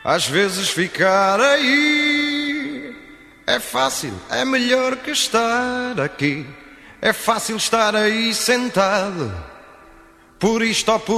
Às vezes ficar aí é fácil, é melhor que estar aqui. É fácil estar aí sentado, por isto ou por